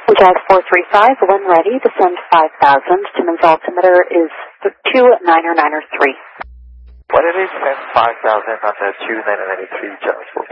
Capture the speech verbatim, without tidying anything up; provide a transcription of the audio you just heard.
Jag four three five, when ready, descend five thousand. Timmins altimeter is two niner niner three. When it is, send five thousand on the two niner niner three, Jag four.